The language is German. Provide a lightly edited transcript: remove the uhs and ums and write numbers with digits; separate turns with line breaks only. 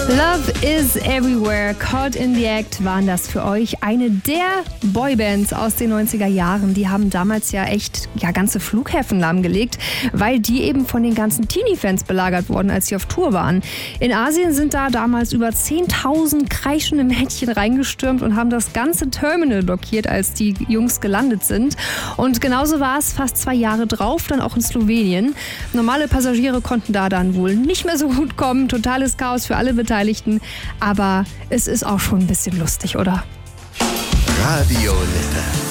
Love is Everywhere, Caught in the Act waren das für euch. Eine der Boybands aus den 90er Jahren. Die haben damals ja echt ganze Flughäfen lahmgelegt, weil die eben von den ganzen Teenie-Fans belagert wurden, als sie auf Tour waren. In Asien sind da damals über 10.000 kreischende Mädchen reingestürmt und haben das ganze Terminal blockiert, als die Jungs gelandet sind. Und genauso war es fast 2 Jahre drauf, dann auch in Slowenien. Normale Passagiere konnten da dann wohl nicht mehr so gut kommen. Totales Chaos für alle Beteiligten. Aber es ist auch schon ein bisschen lustig, oder?
Radio Lippe.